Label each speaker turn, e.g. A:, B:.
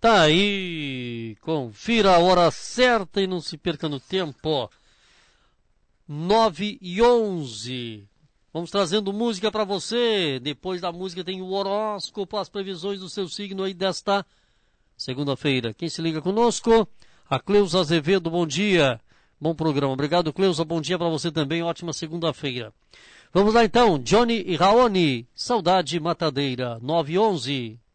A: Tá aí, confira a hora certa e não se perca no tempo. 9h11. Vamos trazendo música para você. Depois da música tem o horóscopo, as previsões do seu signo aí desta segunda-feira. Quem se liga conosco? A Cleusa Azevedo, bom dia. Bom programa. Obrigado, Cleusa. Bom dia para você também. Ótima segunda-feira. Vamos lá então. Johnny e Raoni. Saudade Matadeira. 9h11.